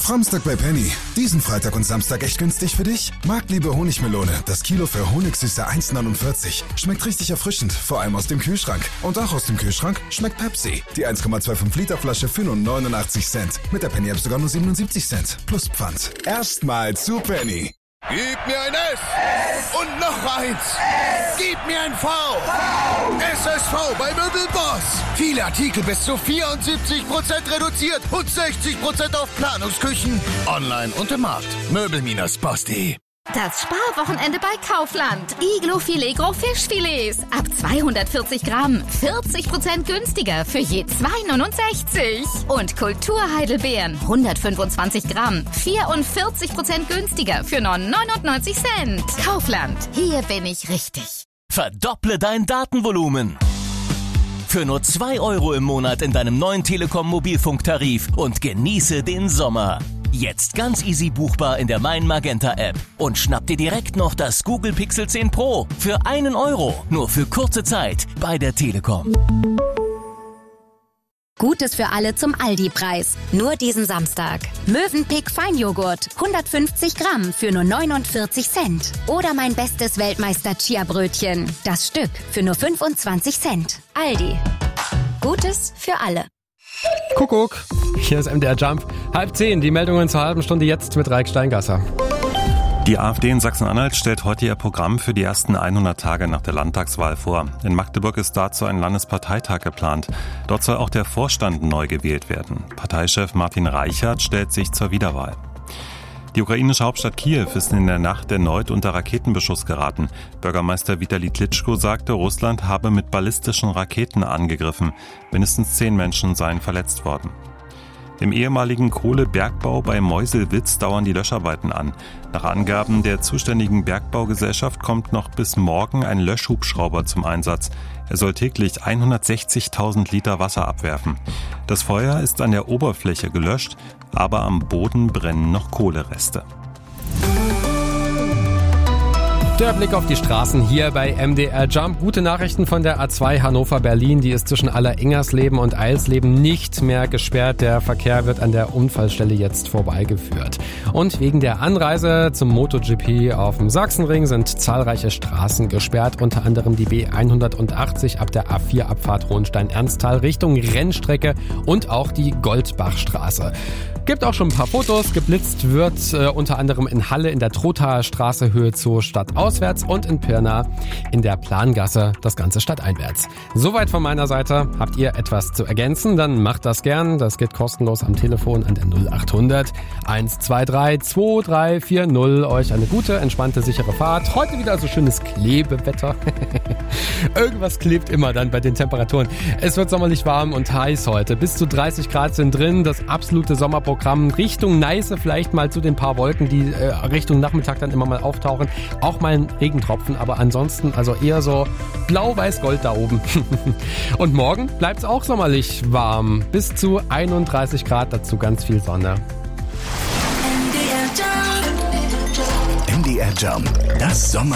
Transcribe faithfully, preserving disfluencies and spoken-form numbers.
Framstag bei Penny. Diesen Freitag und Samstag echt günstig für dich? Marktliebe Honigmelone. Das Kilo für Honigsüße eins neunundvierzig. Schmeckt richtig erfrischend, vor allem aus dem Kühlschrank. Und auch aus dem Kühlschrank schmeckt Pepsi. Die eins Komma fünfundzwanzig Liter Flasche für nur neunundachtzig Cent. Mit der Penny App sogar nur siebenundsiebzig Cent. Plus Pfand. Erstmal zu Penny. Gib mir ein S. S. Und noch eins. S. Gib mir ein V. V. S S V bei Möbelboss. Viele Artikel bis zu vierundsiebzig Prozent reduziert und sechzig Prozent auf Planungsküchen. Online und im Markt. möbel Bindestrich boss punkt de. Das Sparwochenende bei Kaufland. Iglo Filet Gros Fischfilets. Ab zweihundertvierzig Gramm. vierzig Prozent günstiger für je zwei neunundsechzig. Und Kulturheidelbeeren. hundertfünfundzwanzig Gramm. vierundvierzig Prozent günstiger für nur neunundneunzig Cent. Kaufland. Hier bin ich richtig. Verdopple dein Datenvolumen. Für nur zwei Euro im Monat in deinem neuen Telekom-Mobilfunktarif und genieße den Sommer. Jetzt ganz easy buchbar in der Mein Magenta App. Und schnapp dir direkt noch das Google Pixel zehn Pro für einen Euro. Nur für kurze Zeit bei der Telekom. Gutes für alle zum Aldi-Preis. Nur diesen Samstag. Mövenpick Feinjoghurt. hundertfünfzig Gramm für nur neunundvierzig Cent. Oder mein bestes Weltmeister-Chia-Brötchen. Das Stück für nur fünfundzwanzig Cent. Aldi. Gutes für alle. Kuckuck, hier ist M D R Jump. Halb zehn, die Meldungen zur halben Stunde jetzt mit Raik Steingasser. Die AfD in Sachsen-Anhalt stellt heute ihr Programm für die ersten hundert Tage nach der Landtagswahl vor. In Magdeburg ist dazu ein Landesparteitag geplant. Dort soll auch der Vorstand neu gewählt werden. Parteichef Martin Reichert stellt sich zur Wiederwahl. Die ukrainische Hauptstadt Kiew ist in der Nacht erneut unter Raketenbeschuss geraten. Bürgermeister Vitali Klitschko sagte, Russland habe mit ballistischen Raketen angegriffen. Mindestens zehn Menschen seien verletzt worden. Im ehemaligen Kohlebergbau bei Meuselwitz dauern die Löscharbeiten an. Nach Angaben der zuständigen Bergbaugesellschaft kommt noch bis morgen ein Löschhubschrauber zum Einsatz. Er soll täglich hundertsechzigtausend Liter Wasser abwerfen. Das Feuer ist an der Oberfläche gelöscht, aber am Boden brennen noch Kohlereste. Der Blick auf die Straßen hier bei M D R Jump. Gute Nachrichten von der A zwei Hannover-Berlin. Die ist zwischen Aller-Ingersleben und Eilsleben nicht mehr gesperrt. Der Verkehr wird an der Unfallstelle jetzt vorbeigeführt. Und wegen der Anreise zum MotoGP auf dem Sachsenring sind zahlreiche Straßen gesperrt. Unter anderem die B hundertachtzig ab der A vier Abfahrt Hohenstein-Ernsthal Richtung Rennstrecke und auch die Goldbachstraße. Gibt auch schon ein paar Fotos. Geblitzt wird äh, unter anderem in Halle in der Trothaer Straße Höhe Zoo stadtauswärts und in Pirna in der Plangasse das Ganze stadteinwärts. Soweit von meiner Seite. Habt ihr etwas zu ergänzen? Dann macht das gern. Das geht kostenlos am Telefon an der null acht hundert eins zwei drei zwei drei vier null. Euch eine gute, entspannte, sichere Fahrt. Heute wieder so schönes Klebewetter. Irgendwas klebt immer dann bei den Temperaturen. Es wird sommerlich warm und heiß heute. Bis zu dreißig Grad sind drin. Das absolute Sommerprogramm. Richtung Neiße vielleicht mal zu den paar Wolken, die äh, Richtung Nachmittag dann immer mal auftauchen. Auch mal ein Regentropfen, aber ansonsten also eher so blau-weiß-gold da oben. Und morgen bleibt es auch sommerlich warm. Bis zu einunddreißig Grad, dazu ganz viel Sonne. M D R Jump, das Sommer